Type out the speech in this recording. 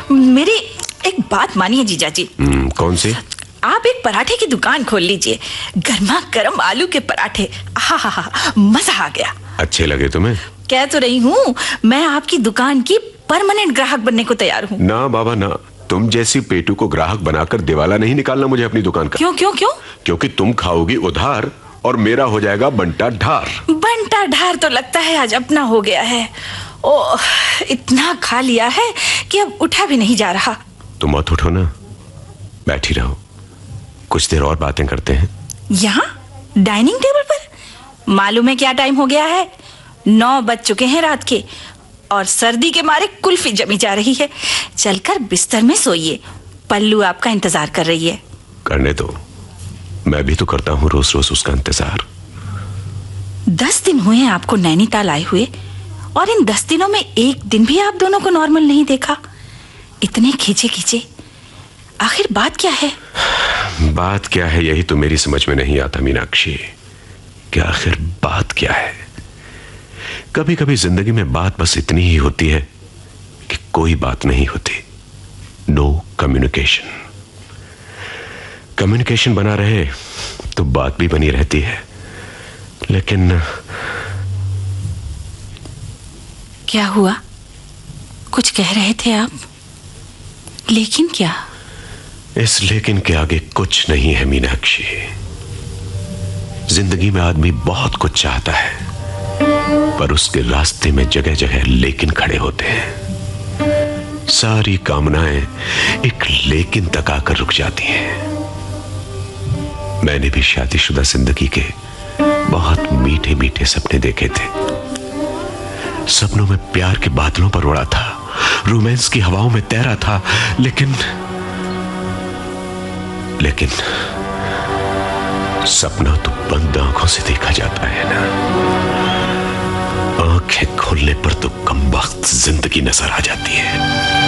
मेरी एक बात मानिए जीजा जी। कौन सी? आप एक पराठे की दुकान खोल लीजिए, गर्मा गर्म आलू के पराठे। हा, मजा आ गया। अच्छे लगे तुम्हें? कह तो रही हूँ, मैं आपकी दुकान की परमानेंट ग्राहक बनने को तैयार हूँ। ना बाबा ना, तुम जैसी पेटू को ग्राहक बनाकर दिवाला नहीं निकालना मुझे अपनी दुकान का। क्यों क्यों क्यों? क्योंकि तुम खाओगी उधार और मेरा हो जाएगा बंटा ढार। बंटा ढार तो लगता है आज अपना हो गया है। ओह, इतना खा लिया है कि अब उठा भी नहीं जा रहा। तुम मत उठो ना, बैठी रहो, कुछ देर और बातें करते हैं। यहाँ डाइनिंग टेबल पर? मालूम है क्या टाइम हो गया है? 9 बज चुके हैं रात के, और सर्दी के मारे कुल्फी जमी जा रही है। चलकर बिस्तर में सोइए, पल्लू आपका इंतजार कर रही है। करने दो, मैं भी तो करता हूँ रोज रोज उसका इंतजार। 10 दिन हुए हैं आपको नैनीताल आए हुए, और इन 10 दिनों में एक दिन भी आप दोनों को नॉर्मल नहीं देखा। इतने खींचे खींचे, आखिर बात क्या है? बात क्या है यही तो मेरी समझ में नहीं आता मीनाक्षी, कि आखिर बात क्या है। कभी कभी जिंदगी में बात बस इतनी ही होती है कि कोई बात नहीं होती। No communication. कम्युनिकेशन बना रहे तो बात भी बनी रहती है, लेकिन क्या हुआ? कुछ कह रहे थे आप, लेकिन क्या? इस लेकिन के आगे कुछ नहीं है मीनाक्षी। जिंदगी में आदमी बहुत कुछ चाहता है, पर उसके रास्ते में जगह जगह लेकिन खड़े होते हैं। सारी कामनाएं एक लेकिन तक आकर रुक जाती हैं। मैंने भी शादीशुदा जिंदगी के बहुत मीठे मीठे सपने देखे थे। सपनों में प्यार के बादलों पर उड़ा था, रोमांस की हवाओं में तैरा था, लेकिन सपना तो बंद आंखों से देखा जाता है ना। आंखें खोलने पर तो कमबख्त जिंदगी नजर आ जाती है।